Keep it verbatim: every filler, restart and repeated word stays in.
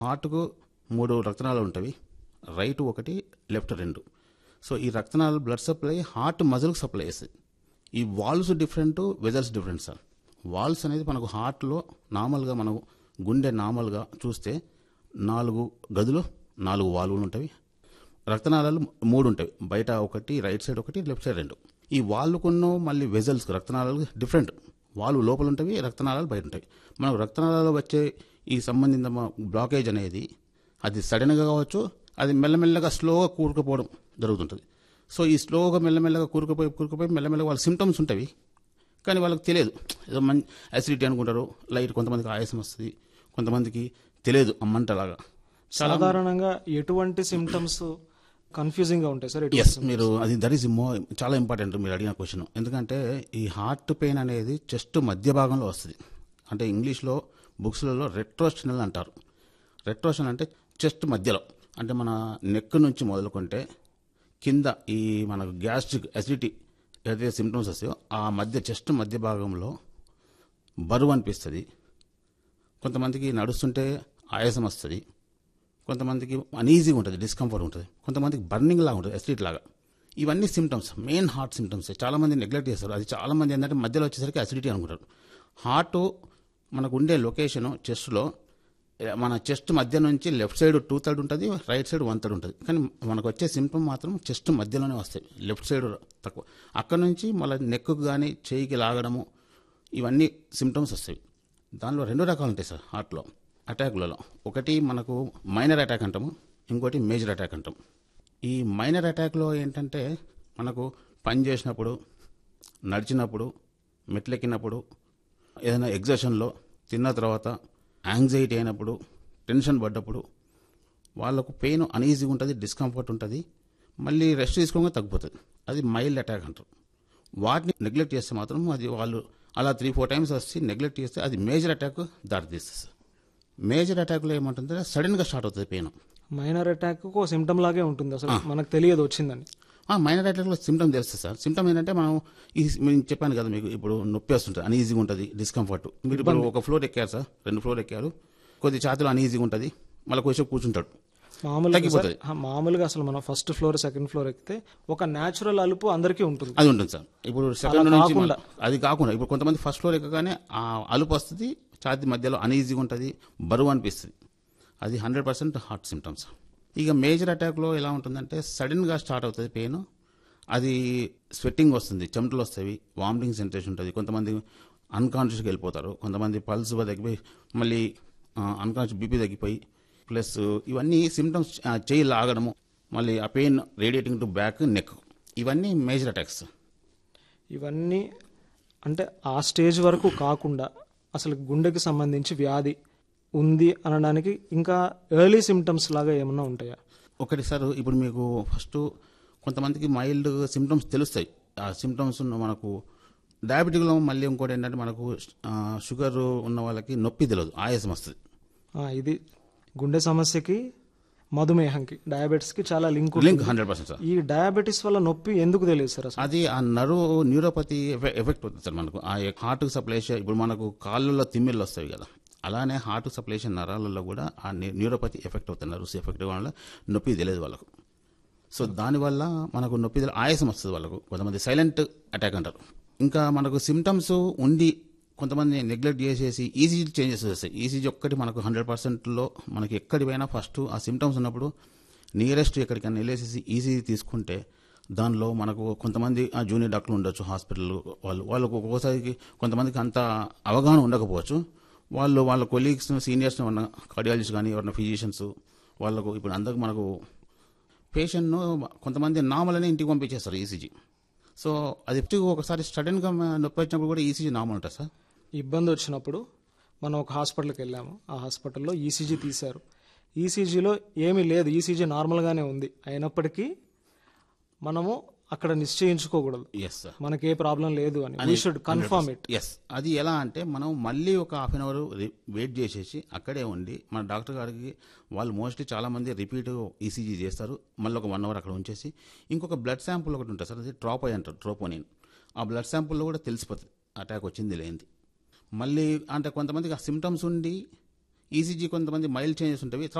హార్ట్కు మూడు రక్తనాళాలు ఉంటాయి, రైట్ ఒకటి, లెఫ్ట్ రెండు. సో ఈ రక్తనాళాలు బ్లడ్ సప్లై హార్ట్ మజిల్కి సప్లై చేస్తుంది. ఈ valves different, vessels different sir. Valves అనేది మనకు హార్ట్లో నార్మల్గా మనం గుండె నార్మల్గా చూస్తే నాలుగు గదులు, నాలుగు వాల్వులు ఉంటాయి. రక్తనాళాలు మూడు ఉంటాయి, బయట ఒకటి, రైట్ సైడ్ ఒకటి, లెఫ్ట్ సైడ్ రెండు. ఈ వాల్వ్కున్న మళ్ళీ వెజల్స్ రక్తనాళాలు డిఫరెంట్. వాల్వ్ లోపల ఉంటాయి, రక్తనాళాలు బయట ఉంటాయి. మనకు రక్తనాళాలు వచ్చే ఈ సంబంధిత బ్లాకేజ్ అనేది అది సడన్గా కావచ్చు, అది మెల్లమెల్లగా స్లోగా కూరుకుపోవడం జరుగుతుంటుంది. సో ఈ స్లోగా మెల్లమెల్లగా కూరుకుపోయి కూరుకుపోయి మెల్లమెల్లగా వాళ్ళ సిమ్టమ్స్ ఉంటాయి, కానీ వాళ్ళకి తెలియదు. ఏదో మంచి అసిడిటీ అనుకుంటారు, లైట్, కొంతమందికి ఆయాసం వస్తుంది, కొంతమందికి తెలియదు అమ్మంటలాగా. సాధారణంగా ఎటువంటి సిమ్టమ్స్ కన్ఫ్యూజింగ్గా ఉంటాయి సార్? ఎస్, మీరు అది దట్ ఈస్ మో చాలా ఇంపార్టెంట్ మీరు అడిగిన క్వశ్చన్. ఎందుకంటే ఈ హార్ట్ పెయిన్ అనేది చెస్ట్ మధ్య భాగంలో వస్తుంది. అంటే ఇంగ్లీష్లో బుక్స్లలో రెట్రోస్టనల్ అంటారు. రెట్రోస్టనల్ అంటే చెస్ట్ మధ్యలో, అంటే మన నెక్ నుంచి మొదలుకుంటే కింద ఈ మన గ్యాస్ట్రిక్ అసిడిటీ ఏదైతే సిమ్టమ్స్ వస్తాయో ఆ మధ్య చెస్ట్ మధ్య భాగంలో బరువు అనిపిస్తుంది. కొంతమందికి నడుస్తుంటే ఆయాసం వస్తుంది, కొంతమందికి అనీజీగా ఉంటుంది, డిస్కంఫర్ట్ ఉంటుంది, కొంతమందికి బర్నింగ్ లాగా ఉంటుంది, అసిడిటీ లాగా. ఇవన్నీ సిమ్టమ్స్, మెయిన్ హార్ట్ సిమ్టమ్స్. చాలామంది నెగ్లెక్ట్ చేస్తారు. అది చాలామంది ఏంటంటే మధ్యలో వచ్చేసరికి అసిడిటీ అనుకుంటారు. హార్ట్ మనకు ఉండే లొకేషను చెస్ట్లో, మన చెస్ట్ మధ్య నుంచి లెఫ్ట్ సైడ్ టూ థర్డ్ ఉంటుంది, రైట్ సైడ్ వన్ థర్డ్ ఉంటుంది. కానీ మనకు వచ్చే సిమ్టమ్ మాత్రం చెస్ట్ మధ్యలోనే వస్తాయి, లెఫ్ట్ సైడ్ తక్కువ. అక్కడ నుంచి మళ్ళీ నెక్కు కానీ చేయికి లాగడము, ఇవన్నీ సిమ్టమ్స్ వస్తాయి. దానిలో రెండు రకాలు ఉంటాయి సార్ హార్ట్లో అటాక్లలో. ఒకటి మనకు మైనర్ అటాక్ అంటాము, ఇంకోటి మేజర్ అటాక్ అంటాం. ఈ మైనర్ అటాక్లో ఏంటంటే మనకు పని చేసినప్పుడు, నడిచినప్పుడు, మెట్లెక్కినప్పుడు, ఏదైనా ఎగ్జర్షన్లో, తిన్న తర్వాత, యాంగ్జైటీ అయినప్పుడు, టెన్షన్ పడ్డప్పుడు వాళ్ళకు పెయిన్ అనీజీగా ఉంటుంది, డిస్కంఫర్ట్ ఉంటుంది, మళ్ళీ రెస్ట్ తీసుకోగా తగ్గిపోతుంది. అది మైల్డ్ అటాక్ అంటారు. వాటిని నెగ్లెక్ట్ చేస్తే మాత్రం అది వాళ్ళు అలా త్రీ ఫోర్ టైమ్స్ వచ్చి నెగ్లెక్ట్ చేస్తే అది మేజర్ అటాక్ దారితీస్తుంది. మేజర్ అటాక్లో ఏమంటుందంటే సడన్గా స్టార్ట్ అవుతుంది పెయిన్. మైనర్ అటాక్ ఒక సిమ్టమ్ లాగే ఉంటుంది, అసలు మనకు తెలియదు వచ్చిందని. మైనర్ అటాక్లో సిమ్టమ్ తెలుస్తుంది సార్. సిమ్టమ్ ఏంటంటే మనం ఈ నేను చెప్పాను కదా మీకు, ఇప్పుడు నొప్పి వస్తుంటుంది, అనీజీగా ఉంటుంది, డిస్కంఫర్ట్. మీరు ఇప్పుడు ఒక ఫ్లోర్ ఎక్కారు సార్, రెండు ఫ్లోర్ ఎక్కారు, కొద్ది ఛాతీలో అనీజీగా ఉంటుంది, మళ్ళీ కొంచెం కూర్చుంటాడు, మామూలుగా మామూలుగా అసలు మనం ఫస్ట్ ఫ్లోర్ సెకండ్ ఫ్లోర్ ఎక్కితే ఒక న్యాచురల్ అలుపు అందరికీ ఉంటుంది, అది ఉంటుంది సార్. ఇప్పుడు సెకండ్ నుంచి అది కాకుండా ఇప్పుడు కొంతమంది ఫస్ట్ ఫ్లోర్ ఎక్కగానే ఆ అలుపు వస్తుంది, ఛాతీ మధ్యలో అనీజీగా ఉంటుంది, బరువు అనిపిస్తుంది. అది హండ్రెడ్ పర్సెంట్ హార్ట్ సిమ్టమ్స్. ఇక మేజర్ అటాక్లో ఎలా ఉంటుందంటే సడన్గా స్టార్ట్ అవుతుంది పెయిన్, అది స్వెట్టింగ్ వస్తుంది, చెమటలు వస్తాయి, వామిటింగ్ సెన్సేషన్ ఉంటుంది, కొంతమంది అన్కాన్షియస్గా వెళ్ళిపోతారు, కొంతమంది పల్స్ తగ్గిపోయి మళ్ళీ అన్కాన్షియస్ బీపీ తగ్గిపోయి, ప్లస్ ఇవన్నీ సిమ్టమ్స్, చేయి లాగడము, మళ్ళీ ఆ pain radiating to back, neck, ఇవన్నీ మేజర్ అటాక్స్. ఇవన్నీ అంటే ఆ స్టేజ్ వరకు కాకుండా అసలు గుండెకి సంబంధించి వ్యాధి ఉంది అనడానికి ఇంకా ఎర్లీ సిమ్టమ్స్ లాగా ఏమన్నా ఉంటాయా? ఒకటి సార్, ఇప్పుడు మీకు ఫస్ట్ కొంతమందికి మైల్డ్ సిమ్టమ్స్ తెలుస్తాయి. ఆ సిమ్టమ్స్ మనకు డయాబెటిక్లో, మళ్ళీ ఇంకోటి ఏంటంటే మనకు షుగర్ ఉన్న వాళ్ళకి నొప్పి తెలియదు, ఆయాసం వస్తుంది. ఇది గుండె సమస్యకి, మధుమేహంకి, డయాబెటీస్కి చాలా link link hundred percent sir. ఈ డయాబెటీస్ వల్ల నొప్పి ఎందుకు తెలియదు సార్? అది ఆ నర్వ్ న్యూరోపతి ఎఫెక్ట్ అవుతుంది సార్. మనకు ఆ హార్ట్కి సప్లై, ఇప్పుడు మనకు కాళ్ళల్లో తిమ్మిళ్ళు వస్తాయి కదా, అలానే హార్ట్ సప్లేషన్ నరాలలో కూడా ఆ న్యూరోపతి ఎఫెక్ట్ అవుతుంది, నర్వ్స్ ఎఫెక్ట్ వల్ల నొప్పి తెలియదు వాళ్ళకు. సో దానివల్ల మనకు నొప్పి ఆయాసం వస్తుంది వాళ్ళకు. కొంతమంది సైలెంట్ అటాక్ అంటారు. ఇంకా మనకు సిమ్టమ్స్ ఉండి కొంతమంది నెగ్లెక్ట్ చేసేసి ఈసీజీ చేంజెస్ వస్తాయి. ఈసీజీ ఒక్కటి మనకు హండ్రెడ్ పర్సెంట్లో మనకి ఎక్కడి పోయినా ఫస్ట్ ఆ సిమ్టమ్స్ ఉన్నప్పుడు నియరెస్ట్ ఎక్కడికైనా వెళ్ళేసేసి ఈసీజీ తీసుకుంటే దానిలో మనకు కొంతమంది ఆ జూనియర్ డాక్టర్లు ఉండొచ్చు హాస్పిటల్ వాళ్ళు, వాళ్ళకు ఒక్కోసారికి కొంతమందికి అంత అవగాహన ఉండకపోవచ్చు. వాళ్ళు వాళ్ళ కొలీగ్స్, సీనియర్స్, ఉన్న కార్డియాలజిస్ట్ కానీ ఎవరైనా ఫిజిషియన్స్ వాళ్ళకు ఇప్పుడు అందరికి మనకు పేషెంట్ను కొంతమంది నార్మల్ అనే ఇంటికి పంపించేస్తారు ఈసీజీ. సో అది ఒకసారి సడన్గా నొప్పి వచ్చినప్పుడు కూడా ఈసీజీ నార్మల్ ఉంటుంది సార్. ఇబ్బంది వచ్చినప్పుడు మనం ఒక హాస్పిటల్కి వెళ్ళాము, ఆ హాస్పిటల్లో ఈసీజీ తీశారు, ఈసీజీలో ఏమీ లేదు, ఈసీజీ నార్మల్గానే ఉంది, అయినప్పటికీ మనము అక్కడ నిశ్చయించుకోకూడదు ఎస్ సార్ మనకి ఏ ప్రాబ్లం లేదు అని. We should confirm it. Yes, అది ఎలా అంటే మనం మళ్ళీ ఒక హాఫ్ అన్ అవర్ వెయిట్ చేసేసి అక్కడే ఉండి మన డాక్టర్ గారికి, వాళ్ళు మోస్ట్లీ చాలా మంది రిపీట్ ఈసీజీ చేస్తారు, మళ్ళీ ఒక వన్ అవర్ అక్కడ ఉంచేసి ఇంకొక బ్లడ్ శాంపుల్ ఒకటి ఉంటుంది సార్, అది ట్రోపోయ్ అంటారు, ట్రోపోనిన్. ఆ బ్లడ్ శాంపుల్లో కూడా తెలిసిపోతుంది అటాక్ వచ్చింది లేనిది. మళ్ళీ అంటే కొంతమందికి ఆ సిమ్టమ్స్ ఉండి ఈసీజీ కొంతమంది మైల్డ్ చేంజెస్ ఉంటాయి,